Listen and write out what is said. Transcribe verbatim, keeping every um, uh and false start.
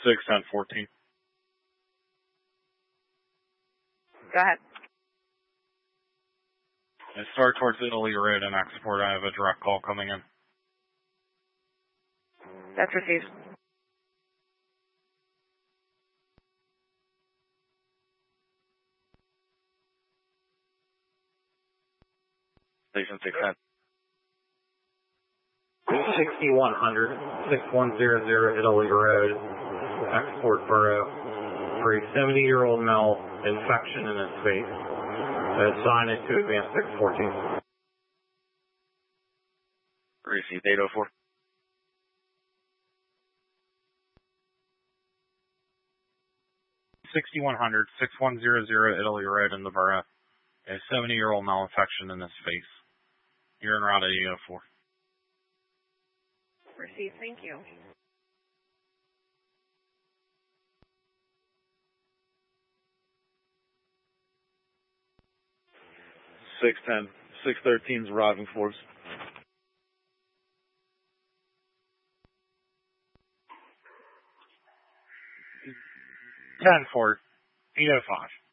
six ten fourteen. Go ahead. I start towards Italy Road and export. I have a direct call coming in. That's received. Station six ten. sixty-one hundred, sixty-one hundred Italy Road, Export Borough, for a seventy-year-old male, infection in his face. Assign it to Advance six fourteen. Received eight oh four. sixty-one hundred, sixty-one hundred Italy Road in the borough. A seventy-year-old male, infection in his face. You're en route at eight oh four. Received, thank you. six ten, six thirteen is arriving for us. ten four, eight oh five.